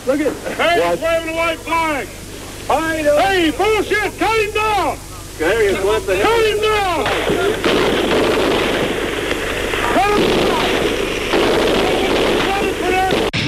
Look at. Hey, he's waving a white flag. I know. Hey, bullshit! Cut him down! There he is. What the hell? Cut him down!